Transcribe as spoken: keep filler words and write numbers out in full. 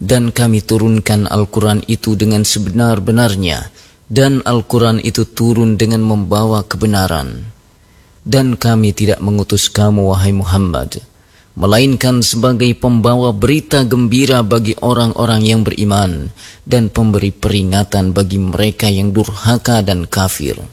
Dan kami turunkan Al-Quran itu dengan sebenar-benarnya, dan Al-Quran itu turun dengan membawa kebenaran. Dan kami tidak mengutus kamu, wahai Muhammad, melainkan sebagai pembawa berita gembira bagi orang-orang yang beriman, dan pemberi peringatan bagi mereka yang durhaka dan kafir.